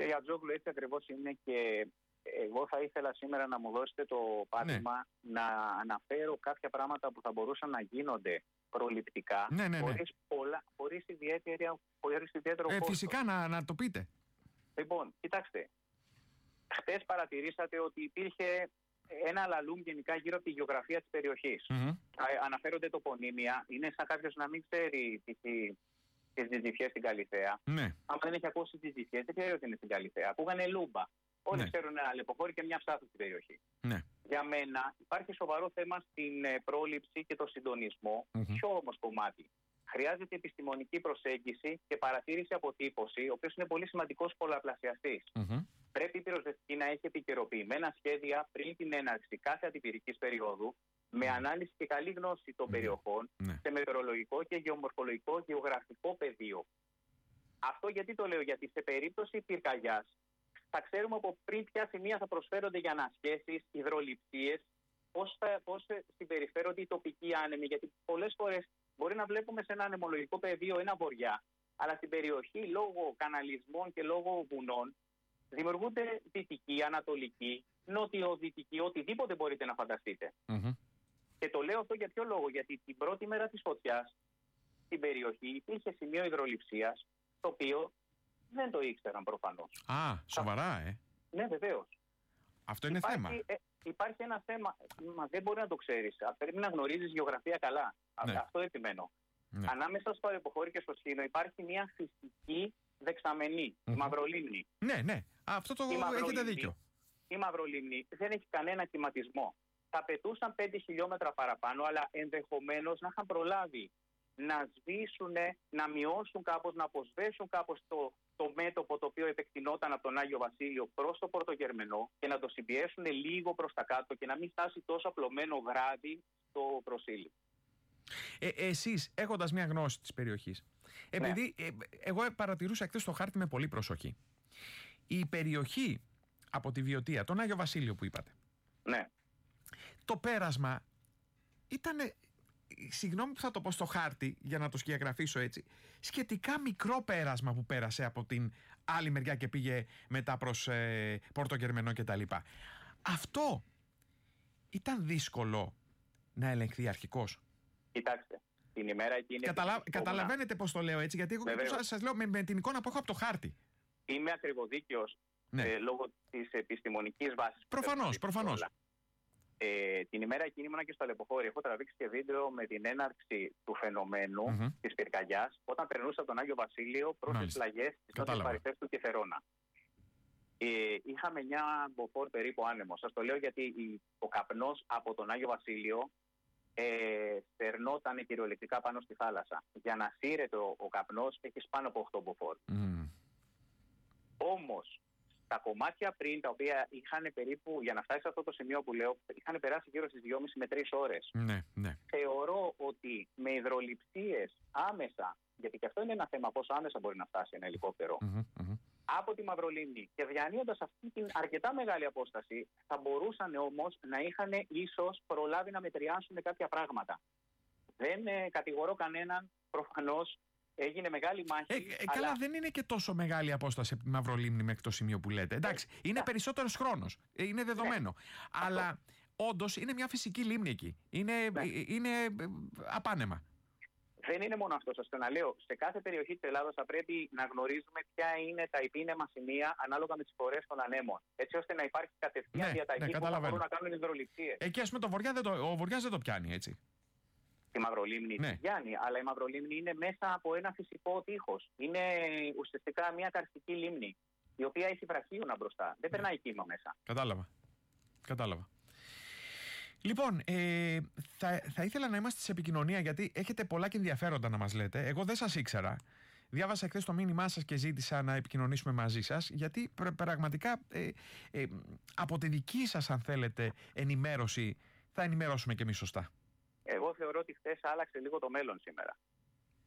Κύριε Γιατζόγλου, έτσι ακριβώς είναι και εγώ θα ήθελα σήμερα να μου δώσετε το πάτημα να αναφέρω κάποια πράγματα που θα μπορούσαν να γίνονται προληπτικά, χωρίς ιδιαίτερο κόστος. Φυσικά να το πείτε. Λοιπόν, κοιτάξτε, χτες παρατηρήσατε ότι υπήρχε ένα λαλούμ γενικά γύρω από τη γεωγραφία της περιοχής. Αναφέρονται τοπονύμια, είναι σαν κάποιος να μην ξέρει τις Ζυζιφιές στην Καλιθέα. Αν δεν έχει ακούσει τις Ζυζιφιές, δεν ξέρει ότι είναι στην Καλιθέα. Ακούγανε Λούμπα. Όλοι ξέρουν ένα Αλεποχώρι και μια Ψάθου στην περιοχή. Για μένα υπάρχει σοβαρό θέμα στην πρόληψη και το συντονισμό. Ποιο όμως κομμάτι? Χρειάζεται επιστημονική προσέγγιση και παρατήρηση αποτύπωση, ο οποίος είναι πολύ σημαντικός πολλαπλασιαστής. Πρέπει η πυροσβεστική να έχει επικαιροποιημένα σχέδια πριν την έναρξη κάθε αντιπυρικής περίοδου, με ανάλυση και καλή γνώση των περιοχών, σε μετεωρολογικό και γεωμορφολογικό γεωγραφικό πεδίο. Αυτό γιατί το λέω? Γιατί σε περίπτωση πυρκαγιάς θα ξέρουμε από πριν ποια σημεία θα προσφέρονται για ανασχέσεις, υδρολειψίες, πώς συμπεριφέρονται οι τοπικοί άνεμοι. Γιατί πολλές φορές μπορεί να βλέπουμε σε ένα ανεμολογικό πεδίο ένα βοριά, αλλά στην περιοχή λόγω καναλισμών και λόγω βουνών δημιουργούνται δυτικοί, ανατολικοί, νότιο-δυτικοί, οτιδήποτε μπορείτε να φανταστείτε. Και το λέω αυτό για ποιο λόγο? Γιατί την πρώτη μέρα της φωτιάς στην περιοχή υπήρχε σημείο υδρολειψίας, το οποίο δεν το ήξεραν προφανώς. Σοβαρά, Ναι, βεβαίως. Αυτό είναι θέμα. Υπάρχει ένα θέμα, δεν μπορεί να το ξέρεις. Πρέπει να γνωρίζεις γεωγραφία καλά. Αυτό επιμένω. Ανάμεσα στο Αλεποχώρι και στο Σχήνο υπάρχει μια φυσική δεξαμενή, η Μαυρολίμνη. Ναι, αυτό το έχετε δίκιο. Η Μαυρολίμνη δεν έχει κανένα κλιματισμό. Θα πετούσαν 5 χιλιόμετρα παραπάνω, αλλά ενδεχομένως να είχαν προλάβει να σβήσουν, να μειώσουν κάπως, να αποσβέσουν κάπως το μέτωπο το οποίο επεκτηνόταν από τον Άγιο Βασίλειο προς το Πορτογερμενό και να το συμπιέσουν λίγο προς τα κάτω και να μην φτάσει τόσο απλωμένο γράδι στο Προσήλι. Εσείς, έχοντας μια γνώση της περιοχής, επειδή εγώ παρατηρούσα χθες το χάρτη με πολύ προσοχή, η περιοχή από τη Βιωτία, τον Άγιο Βασίλειο που είπατε, το πέρασμα ήταν, συγγνώμη που θα το πω στο χάρτη για να το σκιαγραφίσω έτσι, σχετικά μικρό πέρασμα που πέρασε από την άλλη μεριά και πήγε μετά προς Πορτογερμενό κτλ. Αυτό ήταν δύσκολο να ελεγχθεί αρχικώς? Κοιτάξτε, την ημέρα εκείνη... Καταλαβαίνετε πώς το λέω έτσι? Γιατί εγώ σας λέω με την εικόνα που έχω από το χάρτη. Είμαι ακριβοδίκαιος λόγω της επιστημονικής βάσης. Προφανώς. Την ημέρα εκείνη ήμουνα και στο Αλεποχώρι. Έχω τραβήξει και βίντεο με την έναρξη του φαινομένου της πυρκαγιάς, όταν περνούσα από τον Άγιο Βασίλειο προς τις πλαγιές της νότιας παρυφές του Κεφερόνα. Είχαμε 9 μποφόρ περίπου άνεμο. Σας το λέω γιατί ο καπνός από τον Άγιο Βασίλειο στερνόταν κυριολεκτικά πάνω στη θάλασσα. Για να σύρεται ο καπνός έχεις πάνω από 8 μποφόρ. Όμως τα κομμάτια πριν, τα οποία είχαν περίπου, για να φτάσει σε αυτό το σημείο που λέω, είχαν περάσει γύρω στις 2,5 με 3 ώρες. Θεωρώ ότι με υδρολειψίες άμεσα, γιατί και αυτό είναι ένα θέμα, πόσο άμεσα μπορεί να φτάσει ένα ελικόπτερο, από τη Μαυρολίμνη και διανύοντας αυτή την αρκετά μεγάλη απόσταση, θα μπορούσαν όμως να είχαν ίσως προλάβει να μετριάσουν κάποια πράγματα. Δεν κατηγορώ κανέναν, προφανώς. Έγινε μεγάλη μάχη. Καλά, δεν είναι και τόσο μεγάλη απόσταση από τη Μαυρολίμνη μέχρι το σημείο που λέτε. Εντάξει, είναι περισσότερος χρόνος. Είναι δεδομένο. Αλλά όντως είναι μια φυσική λίμνη εκεί. Είναι απάνεμα. Δεν είναι μόνο αυτό, σας ξαναλέω. Σε κάθε περιοχή της Ελλάδας θα πρέπει να γνωρίζουμε ποια είναι τα επίνεμα σημεία ανάλογα με τις πορείες των ανέμων. Έτσι ώστε να υπάρχει κατευθείαν διαταγή που θα μπορούν να κάνουν υδρολειψίες. Εκεί, ας πούμε, ο Βοριάς δεν το πιάνει, έτσι. Η Μαυρολίμνη πιάνει, αλλά η Μαυρολίμνη είναι μέσα από ένα φυσικό τείχος. Είναι ουσιαστικά μια καρστική λίμνη, η οποία έχει βραχίωνα μπροστά. Δεν περνάει κύμα μέσα. Κατάλαβα. Λοιπόν, θα ήθελα να είμαστε σε επικοινωνία, γιατί έχετε πολλά και ενδιαφέροντα να μας λέτε. Εγώ δεν σας ήξερα. Διάβασα χθες το μήνυμά σας και ζήτησα να επικοινωνήσουμε μαζί σας, γιατί πραγματικά από τη δική σας, αν θέλετε, ενημέρωση θα ενημερώσουμε και εμείς σωστά. Εγώ θεωρώ ότι χθες άλλαξε λίγο το μέλλον σήμερα.